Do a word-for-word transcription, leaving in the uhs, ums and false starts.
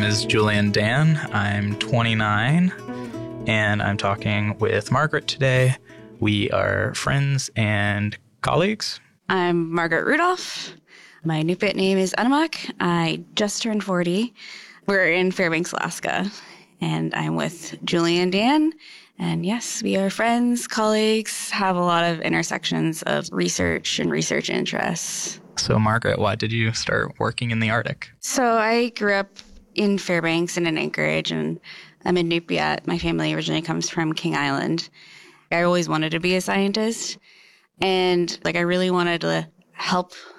name is Julian Dan. I'm twenty-nine, and I'm talking with Margaret today. We are friends and colleagues. I'm Margaret Rudolph. My Nupit name is Anamak. I just turned forty. We're in Fairbanks, Alaska, and I'm with Julian Dan. And yes, we are friends, colleagues, have a lot of intersections of research and research interests. So, Margaret, why did you start working in the Arctic? So I grew up in Fairbanks and in Anchorage, and I'm in Nupit. My family originally comes from King Island. I always wanted to be a scientist, and like I really wanted to help